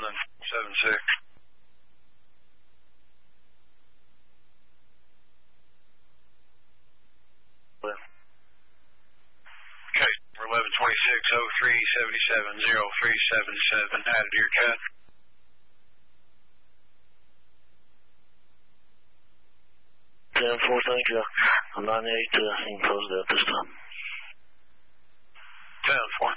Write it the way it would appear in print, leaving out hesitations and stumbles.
London 76. Okay, we're 1126-0377-0377, added to your CAD. Thank you. I'm 98 enclosed at this time. 10-4.